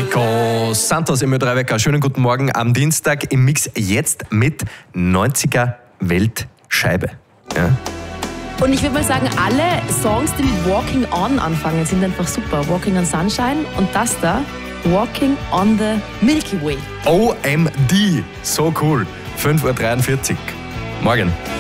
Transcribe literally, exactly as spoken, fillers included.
Nico Santos im Ö drei Wecker. Schönen guten Morgen am Dienstag im Mix jetzt mit neunziger Weltscheibe. Ja. Und ich würde mal sagen, alle Songs, die mit Walking On anfangen, sind einfach super. Walking on Sunshine und das da, Walking on the Milky Way. O M D, so cool. fünf Uhr dreiundvierzig. Morgen.